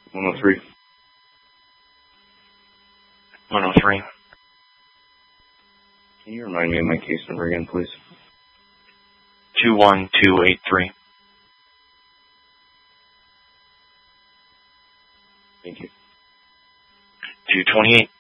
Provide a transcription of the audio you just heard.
103. 103. Can you remind me of my case number again, please? 21283. Thank you. 228.